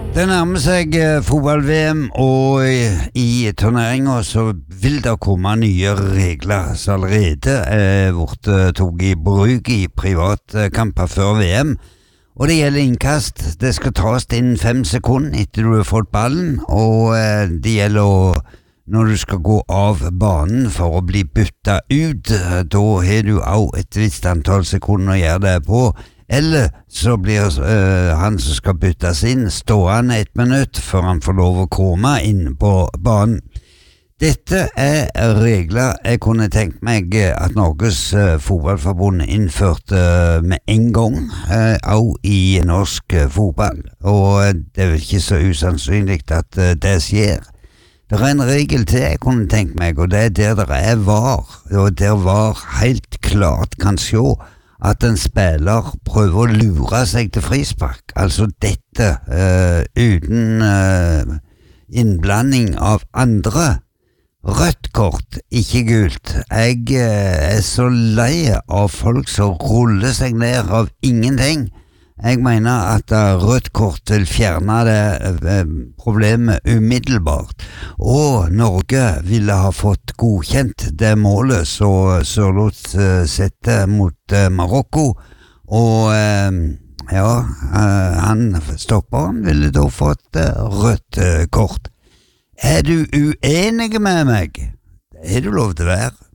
Det nærmer seg fotball-VM, og i turneringen så vil det komme nye regler som allerede vært tatt i bruk i privatkamper før VM. Og det gjelder innkast. Det skal tas innen 5 sekunder etter du har fått ballen, og det gjelder når du skal gå av banen for å bli byttet ut. Da har du også et visst antall sekunder å gjøre det på. Eller så blir han som skal byttes inn stående 1 minutt før han får lov å komme inn på banen. Dette regler jeg kunne tenkt meg at Norges fotballforbund innførte med en gang, også i norsk fotball. Og det er vel ikke så usannsynlig at det skjer. Det en regel til jeg kunne tenkt meg, og det der det VAR, og der VAR helt klart kan se at en spiller prøver å lure seg til frispark, altså dette uten innblanding av andre. Rødt kort, ikke gult. Jeg så lei av folk som ruller seg ned av ingenting. Jeg mener at rødt kort vil fjerne det problemet umiddelbart, og Norge ville ha fått godkjent det målet så Sørloth sette mot Marokko, og han stopperen ville da fått rødt kort. Er du uenig med meg? Er du lov til å være?